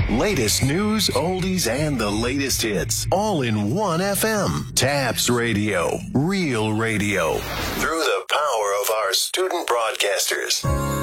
Latest news, oldies, and the latest hits, all in one FM. Taps Radio, real radio, through the power of our student broadcasters.